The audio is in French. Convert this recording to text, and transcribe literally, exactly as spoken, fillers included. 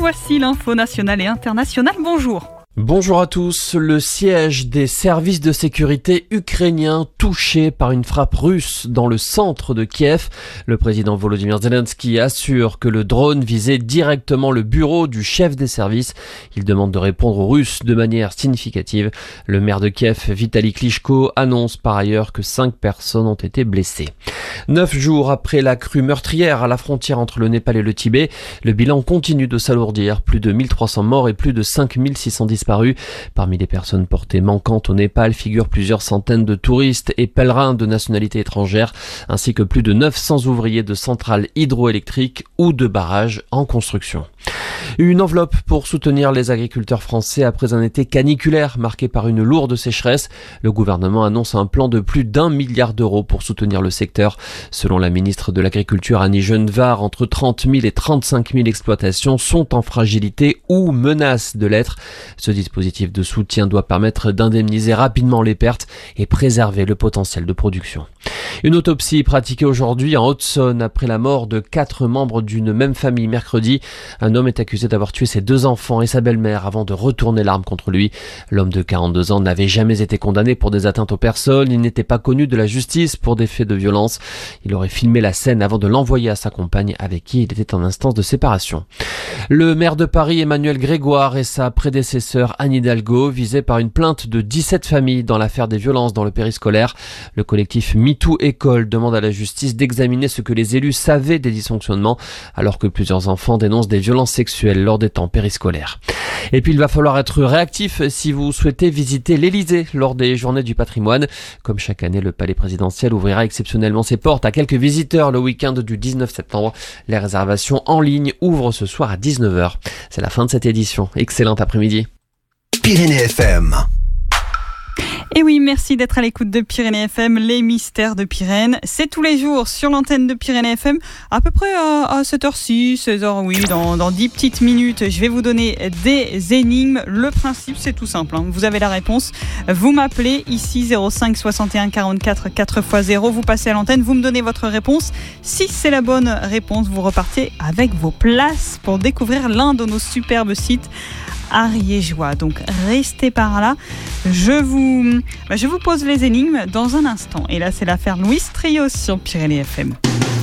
voici l'info nationale et internationale. Bonjour. Bonjour à tous. Le siège des services de sécurité ukrainiens touché par une frappe russe dans le centre de Kiev. Le président Volodymyr Zelensky assure que le drone visait directement le bureau du chef des services. Il demande de répondre aux Russes de manière significative. Le maire de Kiev, Vitali Klitschko, annonce par ailleurs que cinq personnes ont été blessées. Neuf jours après la crue meurtrière à la frontière entre le Népal et le Tibet, le bilan continue de s'alourdir. Plus de mille trois cents morts et plus de cinq mille six cents disparus. Parmi les personnes portées manquantes au Népal figurent plusieurs centaines de touristes et pèlerins de nationalité étrangère, ainsi que plus de neuf cents ouvriers de centrales hydroélectriques ou de barrages en construction. Une enveloppe pour soutenir les agriculteurs français après un été caniculaire marqué par une lourde sécheresse. Le gouvernement annonce un plan de plus d'un milliard d'euros pour soutenir le secteur. Selon la ministre de l'Agriculture Annie Genevard, entre trente mille et trente-cinq mille exploitations sont en fragilité ou menacent de l'être. Ce dispositif de soutien doit permettre d'indemniser rapidement les pertes et préserver le potentiel de production. Une autopsie pratiquée aujourd'hui en Haute-Saône après la mort de quatre membres d'une même famille mercredi. Un homme est accusé d'avoir tué ses deux enfants et sa belle-mère avant de retourner l'arme contre lui. L'homme de quarante-deux ans n'avait jamais été condamné pour des atteintes aux personnes. Il n'était pas connu de la justice pour des faits de violence. Il aurait filmé la scène avant de l'envoyer à sa compagne avec qui il était en instance de séparation. Le maire de Paris, Emmanuel Grégoire, et sa prédécesseur Anne Hidalgo visés par une plainte de dix-sept familles dans l'affaire des violences dans le périscolaire. Le collectif MeToo École demande à la justice d'examiner ce que les élus savaient des dysfonctionnements alors que plusieurs enfants dénoncent des violences sexuelles lors des temps périscolaires. Et puis il va falloir être réactif si vous souhaitez visiter l'Élysée lors des Journées du patrimoine. Comme chaque année, le palais présidentiel ouvrira exceptionnellement ses portes à quelques visiteurs le week-end du dix-neuf septembre. Les réservations en ligne ouvrent ce soir à dix-neuf heures. C'est la fin de cette édition. Excellent après-midi. Pyrénées F M. Et oui, merci d'être à l'écoute de Pyrénées F M, les mystères de Pyrénées. C'est tous les jours sur l'antenne de Pyrénées F M, à peu près à, à sept heures six, seize heures, oui, dans, dans dix petites minutes. Je vais vous donner des énigmes. Le principe, c'est tout simple, hein. Vous avez la réponse. Vous m'appelez ici zéro cinq soixante et un quarante-quatre quatre fois zéro. Vous passez à l'antenne, vous me donnez votre réponse. Si c'est la bonne réponse, vous repartez avec vos places pour découvrir l'un de nos superbes sites ariégeois. Donc restez par là. Je vous, bah, je vous pose les énigmes dans un instant. Et là, c'est l'affaire Louis Trios sur Pyrénées F M.